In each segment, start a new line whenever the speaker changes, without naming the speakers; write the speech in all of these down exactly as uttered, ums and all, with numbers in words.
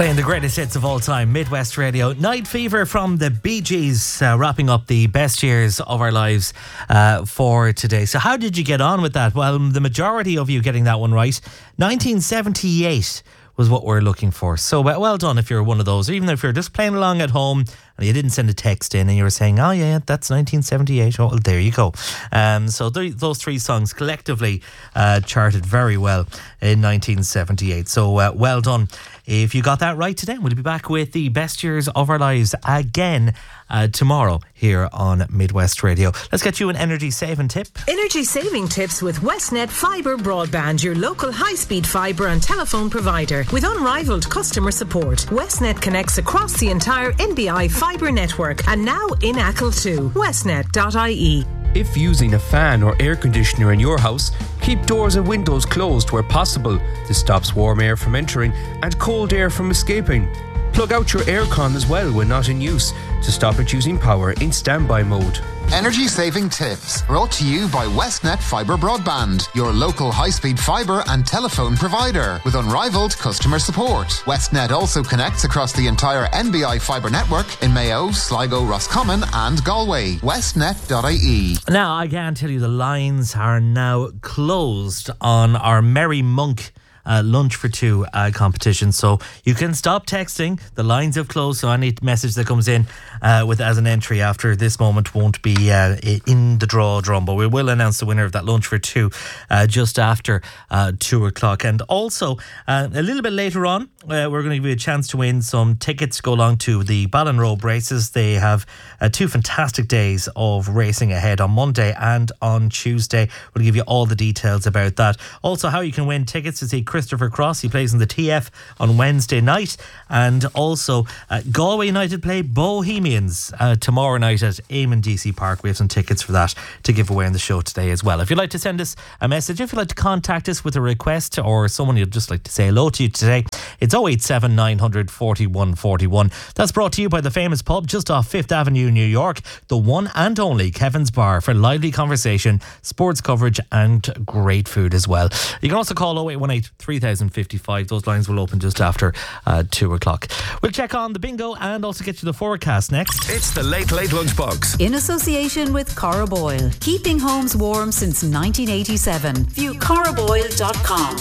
Playing the greatest hits of all time, Midwest Radio. Night Fever from the Bee Gees, uh, wrapping up the best years of our lives uh, for today. So how did you get on with that? Well, the majority of you getting that one right. nineteen seventy-eight was what we're looking for. So well, well done if you're one of those. Even if you're just playing along at home and you didn't send a text in and you were saying, oh yeah, that's nineteen seventy-eight. Oh, well, there you go. Um, so th- those three songs collectively uh, charted very well in nineteen seventy-eight. So uh, well done if you got that right today. We'll be back with the best years of our lives again uh, tomorrow here on Midwest Radio. Let's get you an energy saving tip.
Energy saving tips with Westnet Fibre Broadband, your local high-speed fibre and telephone provider. With unrivaled customer support, Westnet connects across the entire N B I fibre network and now in Achill too. westnet dot I E.
If using a fan or air conditioner in your house, keep doors and windows closed where possible. This stops warm air from entering and cold air from escaping. Plug out your aircon as well when not in use to stop it using power in standby mode.
Energy saving tips brought to you by Westnet Fibre Broadband, your local high-speed fibre and telephone provider with unrivaled customer support. Westnet also connects across the entire N B I fibre network in Mayo, Sligo, Roscommon and Galway. westnet dot I E.
Now, I can tell you the lines are now closed on our Merry Monk Uh, lunch for two uh, competition, so you can stop texting. The lines have closed, so any message that comes in uh, with as an entry after this moment won't be uh, in the draw drum, but we will announce the winner of that lunch for two uh, just after uh, two o'clock. And also uh, a little bit later on uh, we're going to give you a chance to win some tickets to go along to the Ballinrobe races. They have uh, two fantastic days of racing ahead on Monday and on Tuesday. We'll give you all the details about that. Also, how you can win tickets to see Christopher Cross. He plays in the T F on Wednesday night. And also uh, Galway United play Bohemians uh, tomorrow night at Eamon D C Park. We have some tickets for that to give away in the show today as well. If you'd like to send us a message, if you'd like to contact us with a request or someone you'd just like to say hello to you today, it's oh eight seven nine hundred forty-one forty-one. That's brought to you by the famous pub just off Fifth Avenue, New York, the one and only Kevin's Bar, for lively conversation, sports coverage and great food as well. You can also call oh eight one eight three thousand fifty-five. Those lines will open just after uh, two o'clock. We'll check on the bingo and also get you the forecast next.
It's the Late Late Lunchbox
in association with Corraboyle, keeping homes warm since nineteen eighty-seven. View corraboyle dot com.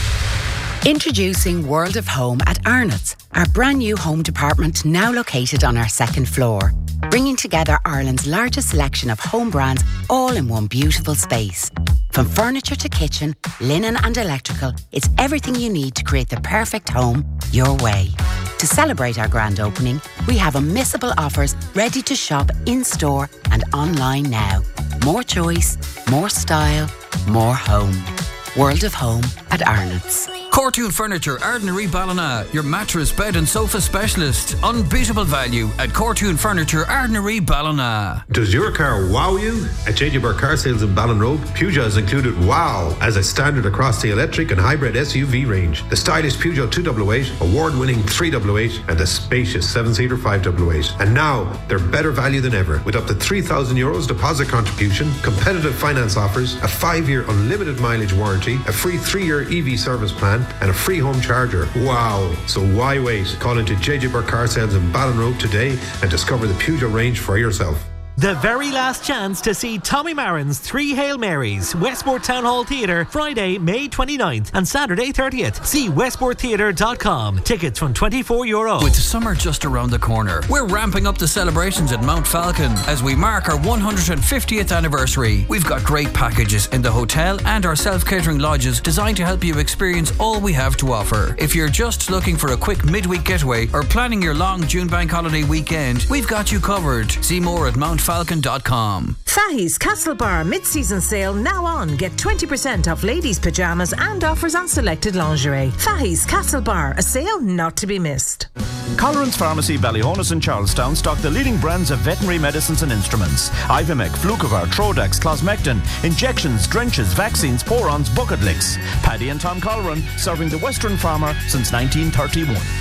Introducing World of Home at Arnott's, our brand new home department now located on our second floor, bringing together Ireland's largest selection of home brands all in one beautiful space. From furniture to kitchen, linen and electrical, it's everything you need to create the perfect home your way. To celebrate our grand opening, we have unmissable offers ready to shop in-store and online now. More choice, more style, more home. World of Home at Arnott's.
Cortoon Furniture, Ardnary Ballina, your mattress, bed and sofa specialist. Unbeatable value at Cortoon Furniture, Ardnary Ballina.
Does your car wow you? At J J Burke Car Sales in Ballinrobe, Peugeot has included wow as a standard across the electric and hybrid S U V range. The stylish Peugeot two oh eight, award-winning three oh eight and the spacious seven-seater five oh eight. And now, they're better value than ever with up to three thousand euros deposit contribution, competitive finance offers, a five-year unlimited mileage warranty, a free three-year E V service plan and a free home charger. Wow! So why wait? Call into J J Burke Car Sales in Ballinrobe today and discover the Peugeot range for yourself.
The very last chance to see Tommy Marin's Three Hail Marys, Westport Town Hall Theatre, Friday, May twenty-ninth and Saturday thirtieth. See westport theatre dot com. Tickets from twenty-four euro.
With summer just around the corner, we're ramping up the celebrations at Mount Falcon as we mark our one hundred fiftieth anniversary. We've got great packages in the hotel and our self-catering lodges designed to help you experience all we have to offer. If you're just looking for a quick midweek getaway or planning your long June bank holiday weekend, we've got you covered. See more at mount falcon dot com.
Fahey's Castle Bar mid-season sale now on. Get twenty percent off ladies' pyjamas and offers on selected lingerie. Fahey's Castle Bar, a sale not to be missed.
Colleran's Pharmacy, Ballyhonus and Charlestown stock the leading brands of veterinary medicines and instruments. Ivimec, Flucovar, Trodax, Closmectin, injections, drenches, vaccines, porons, bucket licks. Paddy and Tom Colleran, serving the Western farmer since nineteen thirty-one.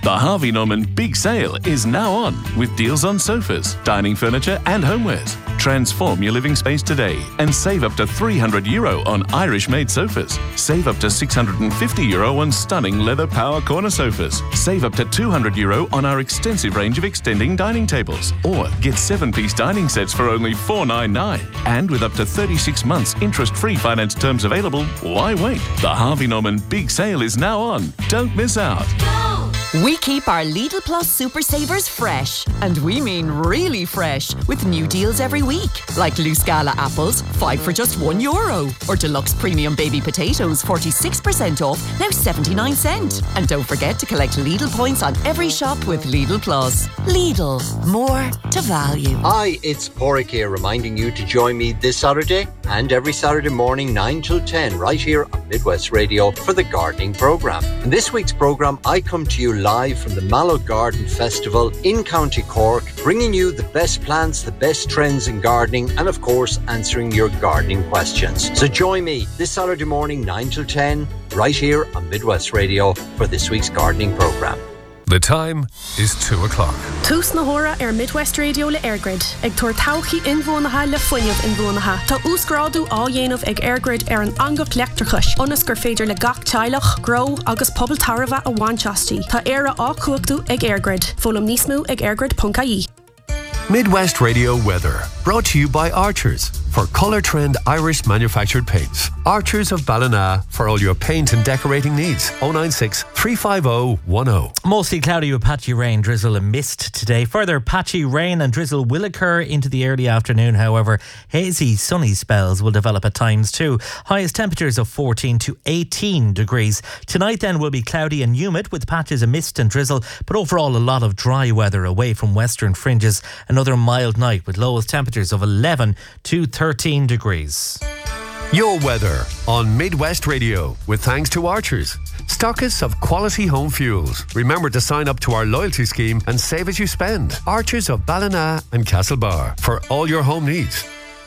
The Harvey Norman Big Sale is now on with deals on sofas, dining furniture and homewares. Transform your living space today and save up to three hundred euro on Irish-made sofas. Save up to six hundred fifty euro on stunning leather power corner sofas. Save up to two hundred euro on our extensive range of extending dining tables. Or get seven-piece dining sets for only four ninety-nine. And with up to thirty-six months interest-free finance terms available, why wait? The Harvey Norman Big Sale is now on. Don't miss out.
We keep our Lidl Plus Super Savers fresh, and we mean really fresh, with new deals every week, like loose Gala apples, five for just one euro, or deluxe premium baby potatoes, forty-six percent off, now seventy-nine cent. And don't forget to collect Lidl points on every shop with Lidl Plus. Lidl, more to value.
Hi, it's Porrick here, reminding you to join me this Saturday and every Saturday morning nine till ten, right here on Midwest Radio for the gardening programme. In this week's programme, I come to you live from the Mallow Garden Festival in County Cork, bringing you the best plants, the best trends in gardening, and of course answering your gardening questions. So join me this Saturday morning nine till ten, right here on Midwest Radio for this week's gardening programme.
The time is two o'clock.
Tús na hora ar Midwest Radio le Airgrid. Ag tuair tauchaí inmhónatha le foiineamh inmhónatha. Tá úsgrádu á dhéanamh ag Airgrid ar an angach leachtarchais. Ionas gur féidir le gach teilech, grow agus pobl tarva a bhainteastí. Tá éire á cuachtú ag Airgrid. Fólam níos mó ag airgrid dot I E.
Midwest Radio weather, brought to you by Archers for Colour Trend Irish manufactured paints. Archers of Ballina for all your paint and decorating needs. oh nine six, three five oh, one oh.
Mostly cloudy with patchy rain, drizzle and mist today. Further patchy rain and drizzle will occur into the early afternoon. However, hazy sunny spells will develop at times too. Highest temperatures of fourteen to eighteen degrees. Tonight then will be cloudy and humid with patches of mist and drizzle, but overall a lot of dry weather away from western fringes. Another mild night with lowest temperatures of eleven to thirteen degrees.
Your weather on Midwest Radio with thanks to Archers, stockists of quality home fuels. Remember to sign up to our loyalty scheme and save as you spend. Archers of Ballina and Castlebar for all your home needs.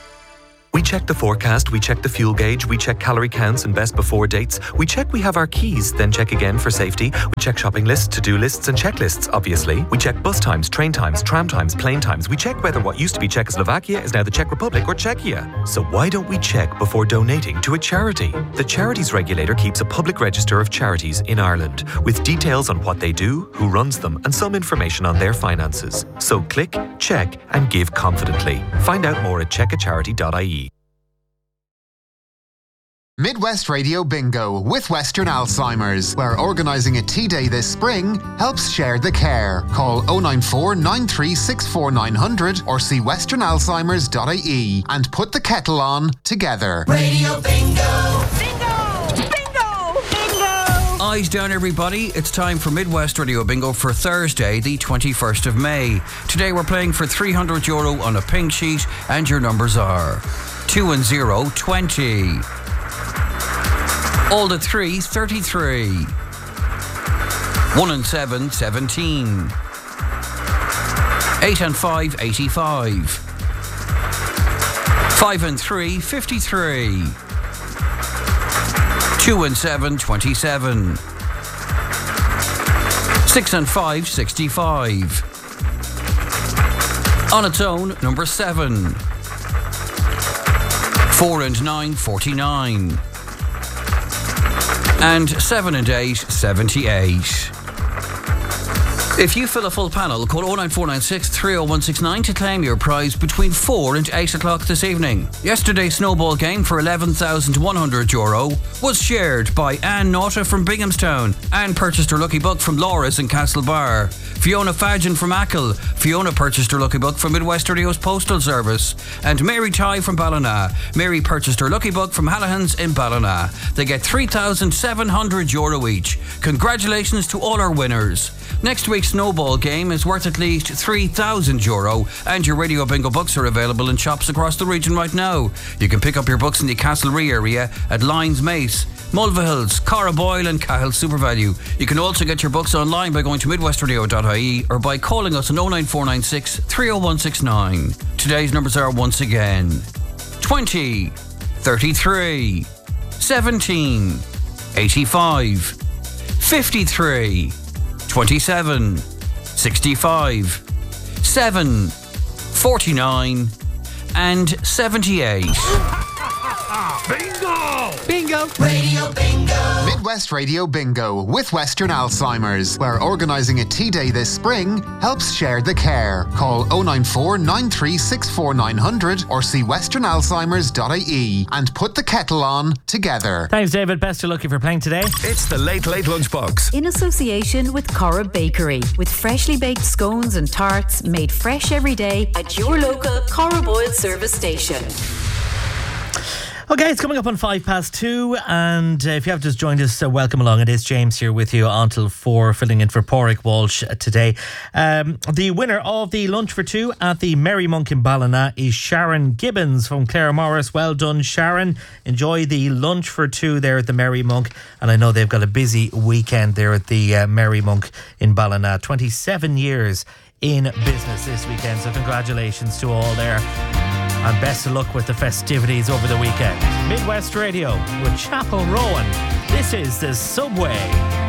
We check the forecast, we check the fuel gauge, we check calorie counts and best before dates. We check we have our keys, then check again for safety. We check shopping lists, to-do lists and checklists, obviously. We check bus times, train times, tram times, plane times. We check whether what used to be Czechoslovakia is now the Czech Republic or Czechia. So why don't we check before donating to a charity? The Charities Regulator keeps a public register of charities in Ireland with details on what they do, who runs them and some information on their finances. So click, check and give confidently. Find out more at check a charity dot I E.
Midwest Radio Bingo with Western Alzheimer's, where organising a tea day this spring helps share the care. Call oh nine four, nine three six four, nine hundred or see western alzheimers dot I E and put the kettle on together.
Radio Bingo! Bingo! Bingo! Bingo! Eyes down, everybody. It's time for Midwest Radio Bingo for Thursday, the twenty-first of May. Today we're playing for three hundred euro on a pink sheet, and your numbers are two and zero, twenty. All the three, thirty-three. One and seven, seventeen. Eight and five, eighty-five. Five and three, fifty-three. Two and seven, twenty-seven. Six and five, sixty-five. On its own, number seven. Four and nine, forty-nine. And seven and eight, seventy-eight. If you fill a full panel, call oh nine four nine six, three oh one six nine to claim your prize between four and eight o'clock this evening. Yesterday's snowball game for eleven thousand one hundred euro was shared by Anne Naughta from Binghamstown. Anne purchased her lucky book from Laura's in Castlebar. Fiona Fadgen from Achill. Fiona purchased her lucky book from Midwest Radio's Postal Service. And Mary Ty from Ballina. Mary purchased her lucky book from Hallahan's in Ballina. They get three thousand seven hundred euro each. Congratulations to all our winners. Next week's snowball game is worth at least three thousand euro, and your Radio Bingo books are available in shops across the region right now. You can pick up your books in the Castlerea area at Lyons Mace, Mulvihills, Carraboyle and Cahill SuperValue. You can also get your books online by going to midwest radio dot I E or by calling us on oh nine four nine six, three oh one six nine. Today's numbers are once again twenty, thirty-three, seventeen, eighty-five, fifty-three, twenty-seven, sixty-five, seven, forty-nine, and seventy-eight.
Bingo!
Bingo!
Radio Bingo! Midwest Radio Bingo with Western Alzheimer's, where organising a tea day this spring helps share the care. Call oh nine four, nine three six four, nine hundred or see western alzheimers dot I E and put the kettle on together.
Thanks, David. Best of luck if you're playing today.
It's the Late Late Lunchbox.
In association with Corra Bakery, with freshly baked scones and tarts made fresh every day at your local Corra Boyle service station.
Okay, it's coming up on five past two, and uh, if you have just joined us, uh, welcome along. It is James here with you until four, filling in for Pádraig Walsh uh, today. Um, the winner of the Lunch for Two at the Merry Monk in Ballina is Sharon Gibbons from Clare Morris. Well done, Sharon. Enjoy the Lunch for Two there at the Merry Monk, and I know they've got a busy weekend there at the uh, Merry Monk in Ballina. twenty-seven years in business this weekend, so congratulations to all there. And best of luck with the festivities over the weekend. Midwest Radio with Chapel Rowan. This is the Subway.